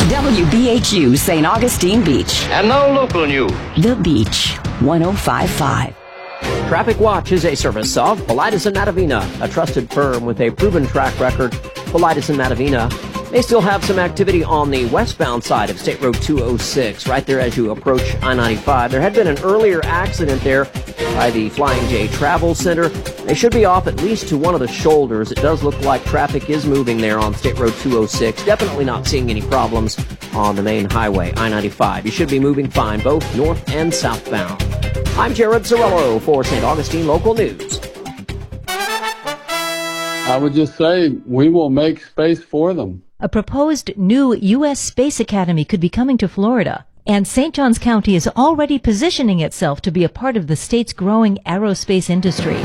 WBHU St. Augustine Beach. And now local news. The Beach, 105.5. Traffic Watch is a service of Paulides and Matavina, a trusted firm with a proven track record. Paulides and Matavina, they still have some activity on the westbound side of State Road 206, right there as you approach I-95. There had been an earlier accident there by the Flying J Travel Center. They should be off at least to one of the shoulders. It does look like traffic is moving there on State Road 206. Definitely not seeing any problems on the main highway, I-95. You should be moving fine, both north and southbound. I'm Jared Sorello for St. Augustine Local News. I would just say we will make space for them. A proposed new U.S. Space Academy could be coming to Florida, and St. Johns County is already positioning itself to be a part of the state's growing aerospace industry.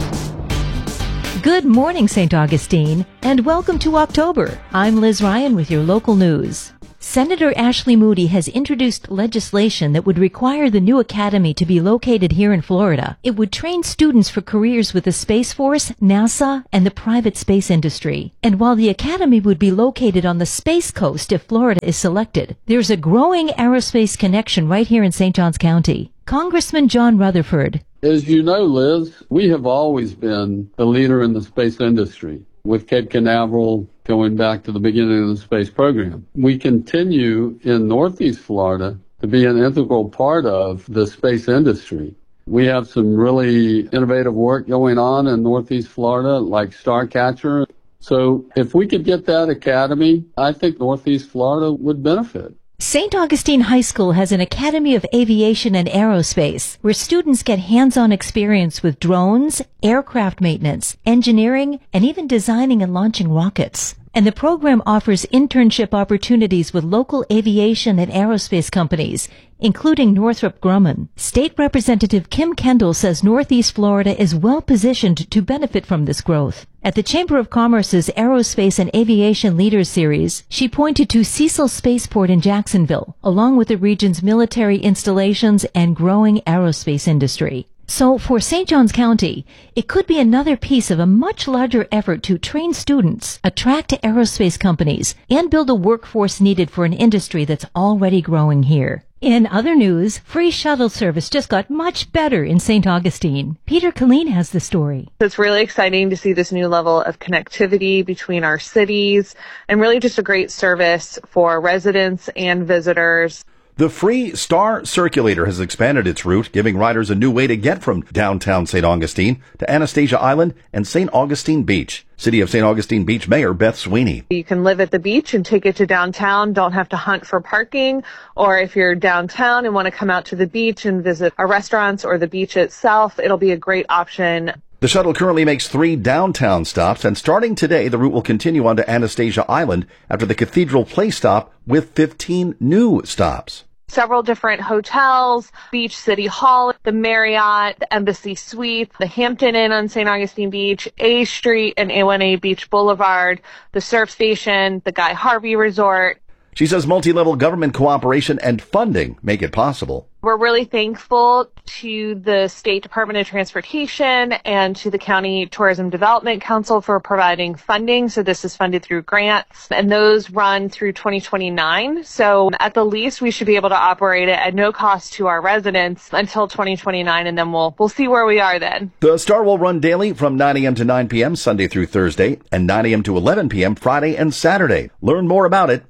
Good morning, St. Augustine, and welcome to October. I'm Liz Ryan with your local news. Senator Ashley Moody has introduced legislation that would require the new academy to be located here in Florida. It would train students for careers with the Space Force, NASA, and the private space industry. And while the academy would be located on the Space Coast if Florida is selected, there's a growing aerospace connection right here in St. Johns County. Congressman John Rutherford. As you know, Liz, we have always been the leader in the space industry, with Cape Canaveral going back to the beginning of the space program. We continue in Northeast Florida to be an integral part of the space industry. We have some really innovative work going on in Northeast Florida, like Starcatcher. So if we could get that academy, I think Northeast Florida would benefit. St. Augustine High School has an Academy of Aviation and Aerospace where students get hands-on experience with drones, aircraft maintenance, engineering, and even designing and launching rockets. And the program offers internship opportunities with local aviation and aerospace companies, including Northrop Grumman. State Representative Kim Kendall says Northeast Florida is well positioned to benefit from this growth. At the Chamber of Commerce's Aerospace and Aviation Leaders Series, she pointed to Cecil Spaceport in Jacksonville, along with the region's military installations and growing aerospace industry. So for St. Johns County, it could be another piece of a much larger effort to train students, attract aerospace companies, and build a workforce needed for an industry that's already growing here. In other news, free shuttle service just got much better in St. Augustine. Peter Colleen has the story. It's really exciting to see this new level of connectivity between our cities and really just a great service for residents and visitors. The free Star Circulator has expanded its route, giving riders a new way to get from downtown St. Augustine to Anastasia Island and St. Augustine Beach. City of St. Augustine Beach Mayor Beth Sweeney. You can live at the beach and take it to downtown, don't have to hunt for parking, or if you're downtown and want to come out to the beach and visit our restaurants or the beach itself, it'll be a great option. The shuttle currently makes 3 downtown stops, and starting today, the route will continue on to Anastasia Island after the Cathedral Place stop with 15 new stops. Several different hotels, Beach City Hall, the Marriott, the Embassy Suites, the Hampton Inn on St. Augustine Beach, A Street and A1A Beach Boulevard, the Surf Station, the Guy Harvey Resort. She says multi-level government cooperation and funding make it possible. We're really thankful to the State Department of Transportation and to the County Tourism Development Council for providing funding. So this is funded through grants, and those run through 2029. So at the least, we should be able to operate it at no cost to our residents until 2029, and then we'll see where we are then. The Star will run daily from 9 a.m. to 9 p.m. Sunday through Thursday, and 9 a.m. to 11 p.m. Friday and Saturday. Learn more about it,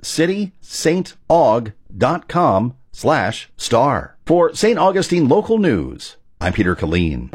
citystaug.com/star. For St. Augustine Local News, I'm Peter Colleen.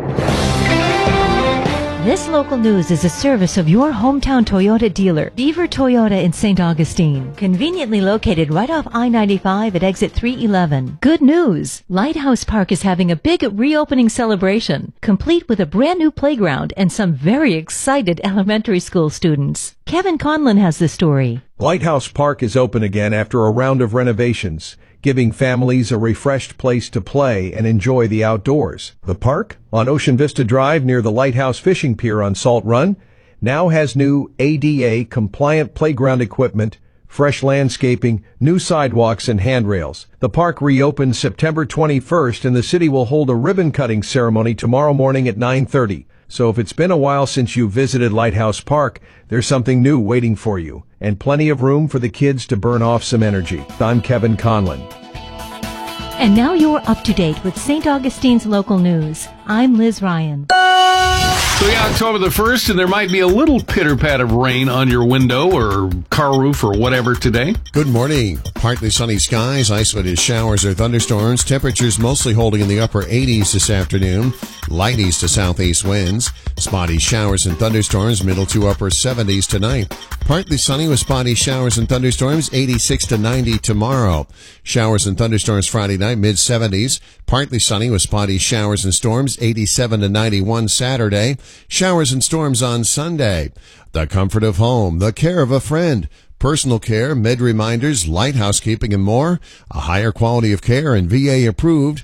This local news is a service of your hometown Toyota dealer, Beaver Toyota in St. Augustine, conveniently located right off I-95 at exit 311. Good news! Lighthouse Park is having a big reopening celebration, complete with a brand new playground and some very excited elementary school students. Kevin Conlon has the story. Lighthouse Park is open again after a round of renovations, giving families a refreshed place to play and enjoy the outdoors. The park, on Ocean Vista Drive near the Lighthouse Fishing Pier on Salt Run, now has new ADA-compliant playground equipment, fresh landscaping, new sidewalks, and handrails. The park reopens September 21st, and the city will hold a ribbon-cutting ceremony tomorrow morning at 9:30. So if it's been a while since you visited Lighthouse Park, there's something new waiting for you, and plenty of room for the kids to burn off some energy. I'm Kevin Conlon. And now you're up to date with St. Augustine's local news. I'm Liz Ryan. So yeah, October the 1st, and there might be a little pitter-pat of rain on your window or car roof or whatever today. Good morning. Partly sunny skies, isolated showers or thunderstorms. Temperatures mostly holding in the upper 80s this afternoon. Light east to southeast winds. Spotty showers and thunderstorms, middle to upper 70s tonight. Partly sunny with spotty showers and thunderstorms, 86 to 90 tomorrow. Showers and thunderstorms Friday night, mid-70s. Partly sunny with spotty showers and storms, 87 to 91 Saturday. Showers and storms on Sunday. The comfort of home, the care of a friend, personal care, med reminders, light housekeeping, and more. A higher quality of care and VA approved.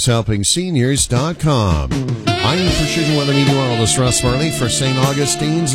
SeniorsHelpingSeniors.com. I'm Precision Weather Meteorologist Russ Farley for St. Augustine's